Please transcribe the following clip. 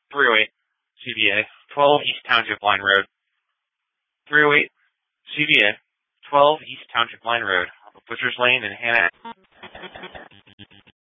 308 CBA, 12 East Township Line Road. 308 CBA, 12 East Township Line Road, Butchers Lane in Hannah.